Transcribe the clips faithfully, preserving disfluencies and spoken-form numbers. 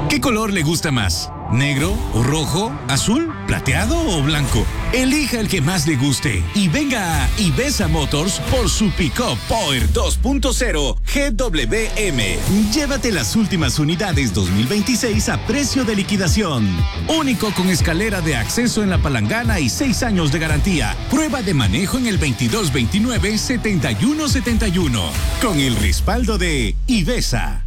¿Qué color le gusta más? ¿Negro o rojo? ¿Azul? ¿Plateado o blanco? Elija el que más le guste y venga a Ibesa Motors por su Pick-up Power dos punto cero G W M. Llévate las últimas unidades dos mil veintiséis a precio de liquidación. Único con escalera de acceso en la palangana y seis años de garantía. Prueba de manejo en el veintidós veintinueve setenta y uno setenta y uno. Con el respaldo de Ibesa.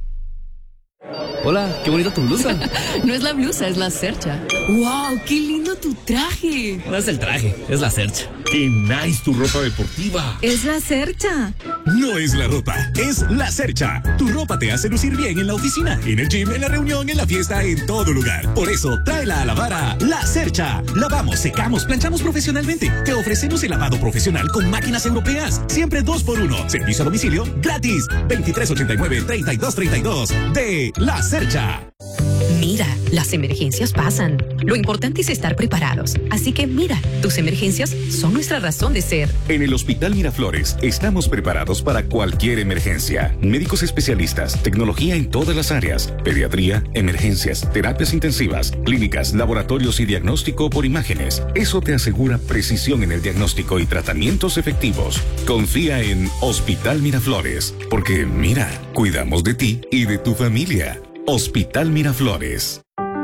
Hola, qué bonita tu blusa. No es la blusa, es la cercha. ¡Wow! ¡Qué lindo tu traje! No es el traje, es la cercha. ¡Qué nice tu ropa deportiva! Es la cercha. No es la ropa, es la cercha. Tu ropa te hace lucir bien en la oficina, en el gym, en la reunión, en la fiesta, en todo lugar. Por eso, tráela a lavar a La Cercha. Lavamos, secamos, planchamos profesionalmente. Te ofrecemos el lavado profesional con máquinas europeas. Siempre dos por uno. Servicio a domicilio gratis. veintitrés ochenta y nueve, treinta y dos treinta y dos. De La Cercha. Mira, las emergencias pasan. Lo importante es estar preparados. Así que mira, tus emergencias son nuestra razón de ser. En el Hospital Miraflores estamos preparados para cualquier emergencia. Médicos especialistas, tecnología en todas las áreas, pediatría, emergencias, terapias intensivas, clínicas, laboratorios y diagnóstico por imágenes. Eso te asegura precisión en el diagnóstico y tratamientos efectivos. Confía en Hospital Miraflores, porque mira, cuidamos de ti y de tu familia. Hospital Miraflores.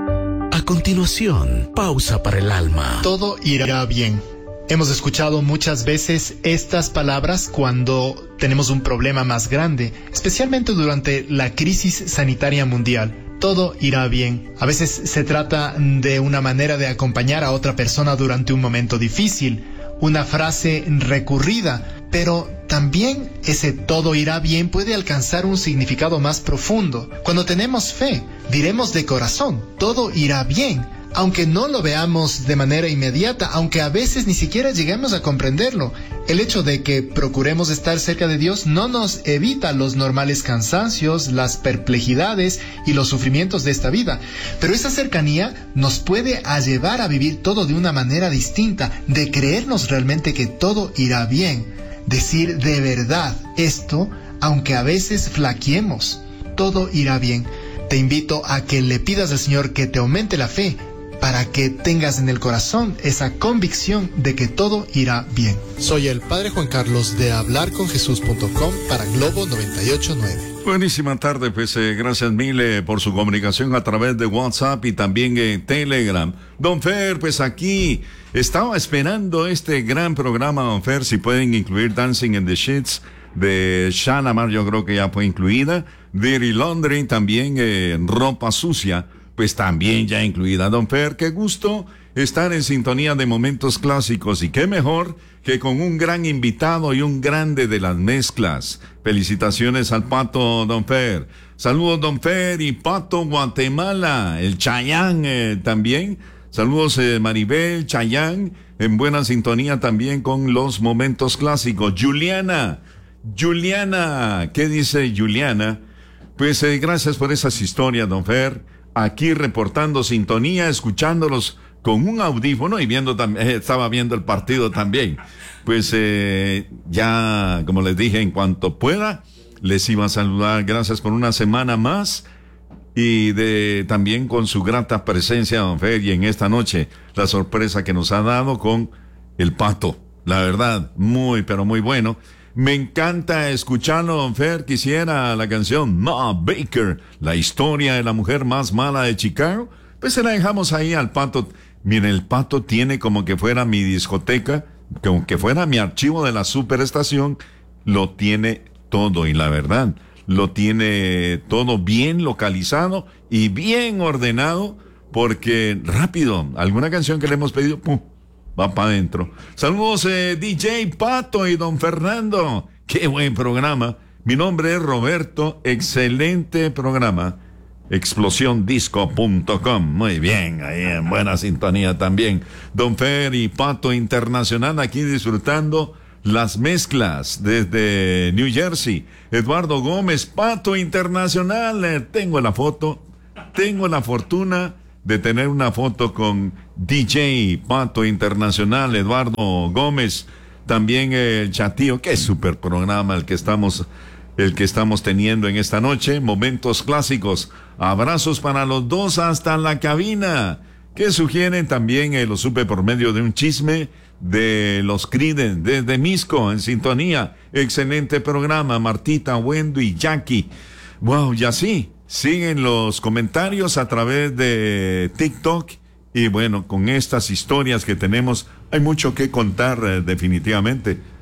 A continuación, pausa para el alma. Todo irá bien. Hemos escuchado muchas veces estas palabras cuando tenemos un problema más grande, especialmente durante la crisis sanitaria mundial. Todo irá bien. A veces se trata de una manera de acompañar a otra persona durante un momento difícil, una frase recurrida, pero también ese todo irá bien puede alcanzar un significado más profundo. Cuando tenemos fe, diremos de corazón, todo irá bien, aunque no lo veamos de manera inmediata, aunque a veces ni siquiera lleguemos a comprenderlo. El hecho de que procuremos estar cerca de Dios no nos evita los normales cansancios, las perplejidades y los sufrimientos de esta vida, pero esa cercanía nos puede llevar a vivir todo de una manera distinta, de creernos realmente que todo irá bien. Decir de verdad esto, aunque a veces flaqueemos, todo irá bien. Te invito a que le pidas al Señor que te aumente la fe para que tengas en el corazón esa convicción de que todo irá bien. Soy el Padre Juan Carlos de hablar con jesús punto com para Globo noventa y ocho punto nueve. Buenísima tarde, pues eh, gracias mil eh, por su comunicación a través de WhatsApp y también en eh, Telegram. Don Fer, pues aquí estaba esperando este gran programa, Don Fer, si pueden incluir Dancing in the Sheets de Shalamar, yo creo que ya fue incluida. Dirty Laundry, también eh, Ropa Sucia, pues también ya incluida. Don Fer, qué gusto estar en sintonía de momentos clásicos y qué mejor que con un gran invitado y un grande de las mezclas. Felicitaciones al Pato, Don Fer. Saludos, Don Fer y Pato Guatemala, el Chayán eh, también. Saludos, eh, Maribel, Chayán, en buena sintonía también con los momentos clásicos. Juliana, Juliana, ¿qué dice Juliana? Pues eh, gracias por esas historias, Don Fer. Aquí reportando sintonía, escuchándolos con un audífono y viendo también, eh, estaba viendo el partido también. Pues eh, ya, como les dije, en cuanto pueda, les iba a saludar. Gracias por una semana más y de también con su grata presencia, Don Fer, y en esta noche la sorpresa que nos ha dado con el Pato. La verdad, muy, pero muy bueno. Me encanta escucharlo, Don Fer. Quisiera la canción Ma Baker, la historia de la mujer más mala de Chicago. Pues se la dejamos ahí al Pato. Miren, el Pato tiene como que fuera mi discoteca, como que fuera mi archivo de la superestación. Lo tiene todo, y la verdad, lo tiene todo bien localizado y bien ordenado, porque rápido, alguna canción que le hemos pedido, ¡pum!, va para adentro. Saludos, eh, D J Pato y Don Fernando. Qué buen programa. Mi nombre es Roberto. Excelente programa. explosión disco punto com. Muy bien, ahí en buena sintonía también. Don Fer y Pato Internacional aquí disfrutando las mezclas desde New Jersey. Eduardo Gómez, Pato Internacional. Eh, tengo la foto, tengo la fortuna de tener una foto con D J Pato Internacional, Eduardo Gómez, también el Chatío. Qué super programa el que estamos el que estamos teniendo en esta noche. Momentos clásicos. Abrazos para los dos hasta la cabina. Que sugieren también, eh, lo supe por medio de un chisme de los Creedence desde Misco en sintonía. Excelente programa, Martita, Wendy y Jackie. Wow, y así siguen los comentarios a través de TikTok. Y bueno, con estas historias que tenemos, hay mucho que contar, eh, definitivamente.